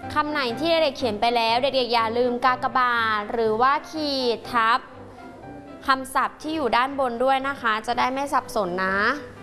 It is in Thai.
คำไหนที่เด็กๆเขียนไปแล้วเด็กๆอย่าลืมกากบาทหรือว่าขีดทับคำศัพท์ที่อยู่ด้านบนด้วยนะคะจะได้ไม่สับสนนะ